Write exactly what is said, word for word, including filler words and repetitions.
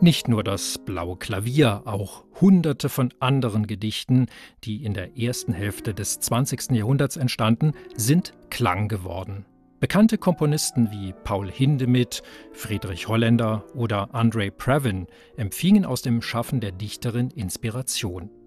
Nicht nur das Blaue Klavier, auch Hunderte von anderen Gedichten, die in der ersten Hälfte des zwanzigsten Jahrhunderts entstanden, sind Klang geworden. Bekannte Komponisten wie Paul Hindemith, Friedrich Holländer oder Andrei Previn empfingen aus dem Schaffen der Dichterin Inspiration.